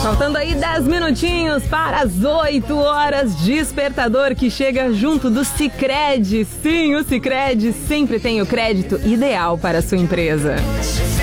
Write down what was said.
Faltando aí 10 minutinhos para as 8 horas, despertador que chega junto do Sicredi. Sim, o Sicredi sempre tem o crédito ideal para a sua empresa.